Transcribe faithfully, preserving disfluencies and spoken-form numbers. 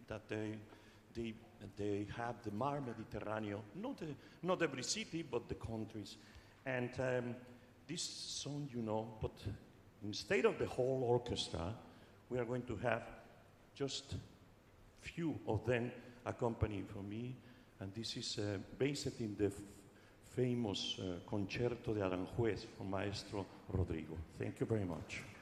that they, they, they have the Mar Mediterraneo, not, a, not every city, but the countries. And um, this song, you know, but instead of the whole orchestra, we are going to have just few of them accompanying for me, and this is uh, based in the f famous uh, Concerto de Aranjuez from Maestro Rodrigo. Thank you very much.